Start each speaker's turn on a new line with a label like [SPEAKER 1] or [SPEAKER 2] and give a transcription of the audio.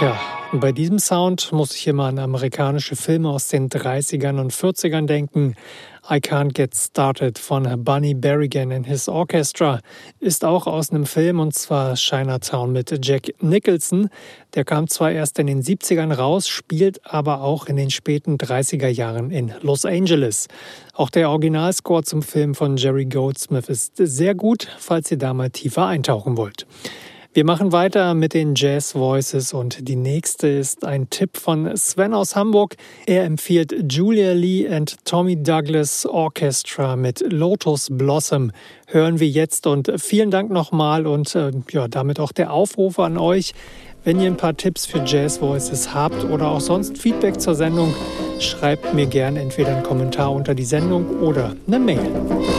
[SPEAKER 1] Tja, bei diesem Sound muss ich immer an amerikanische Filme aus den 30ern und 40ern denken. I Can't Get Started von Bunny Berrigan and His Orchestra ist auch aus einem Film, und zwar Chinatown mit Jack Nicholson. Der kam zwar erst in den 70ern raus, spielt aber auch in den späten 30er Jahren in Los Angeles. Auch der Originalscore zum Film von Jerry Goldsmith ist sehr gut, falls ihr da mal tiefer eintauchen wollt. Wir machen weiter mit den Jazz Voices und die nächste ist ein Tipp von Sven aus Hamburg. Er empfiehlt Julia Lee and Tommy Douglas Orchestra mit Lotus Blossom. Hören wir jetzt und vielen Dank nochmal und damit auch der Aufruf an euch. Wenn ihr ein paar Tipps für Jazz Voices habt oder auch sonst Feedback zur Sendung, schreibt mir gerne entweder einen Kommentar unter die Sendung oder eine Mail.